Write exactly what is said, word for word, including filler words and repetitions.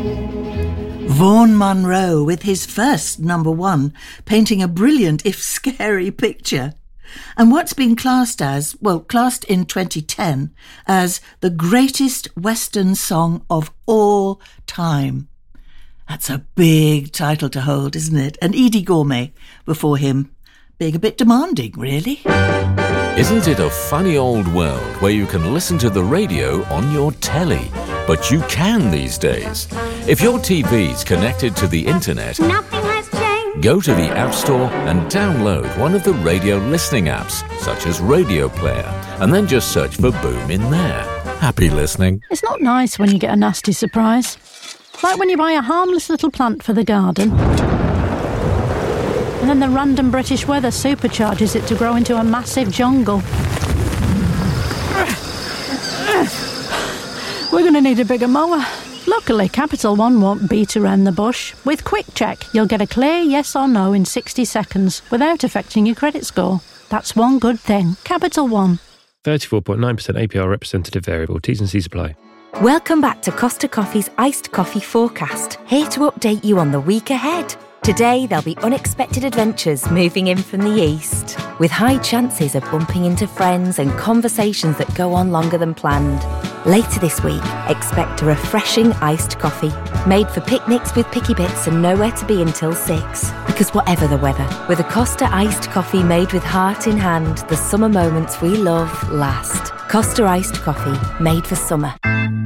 Vaughan Monroe with his first number one, painting a brilliant if scary picture. And what's been classed as, well, classed in twenty ten as the greatest Western song of all time. That's a big title to hold, isn't it? And Eydie Gormé before him, being a bit demanding, really. Isn't it a funny old world where you can listen to the radio on your telly? But you can these days. If your T V's connected to the internet, Nothing has changed. go to the App Store and download one of the radio listening apps, such as Radio Player, and then just search for Boom in there. Happy listening. It's not nice when you get a nasty surprise. Like when you buy a harmless little plant for the garden, and then the random British weather supercharges it to grow into a massive jungle. We're going to need a bigger mower. Luckily, Capital One won't beat around the bush. With Quick Check, you'll get a clear yes or no in sixty seconds without affecting your credit score. That's one good thing. Capital One. thirty-four point nine percent A P R representative variable. T's and C's apply. Welcome back to Costa Coffee's Iced Coffee Forecast, here to update you on the week ahead. Today, there'll be unexpected adventures moving in from the east, with high chances of bumping into friends and conversations that go on longer than planned. Later this week, expect a refreshing iced coffee, made for picnics with picky bits and nowhere to be until six. Because whatever the weather, with a Costa iced coffee made with heart in hand, the summer moments we love last. Costa iced coffee, made for summer.